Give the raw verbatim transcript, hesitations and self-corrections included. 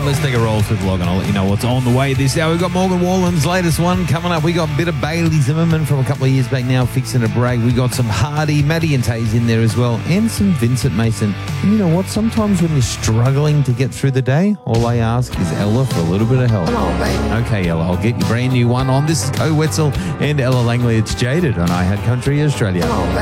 let's take a roll through the log and I'll let you know what's on the way this hour. We've got Morgan Wallen's latest one coming up. We got a bit of Bailey Zimmerman from a couple of years back now, Fixing a Break. We got some Hardy, Maddie and Taze in there as well, and some Vincent Mason. And you know what? Sometimes when you're struggling to get through the day, all I ask is Ella for a little bit of help. Come on, baby. Okay, Ella, I'll get your brand new one on. This is Co Wetzel and Ella Langley. It's Jaded on iHeart Country Australia. Come on, baby.